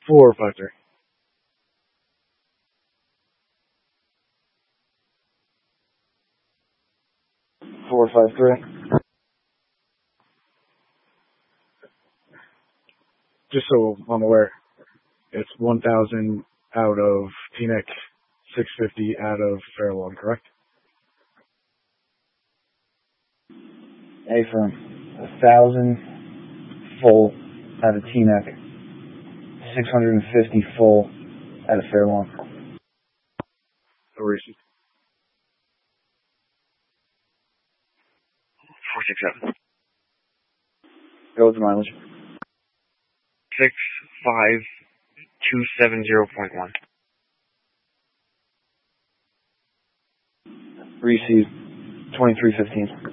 453. 453. Just so I'm aware, it's 1,000 out of Teaneck, 650 out of Fairlawn, correct? Affirm. 1,000 full out of Teaneck, 650 full out of Fairlawn. No receipt. 467. Go with the mileage. 65270.1. Receive 2315.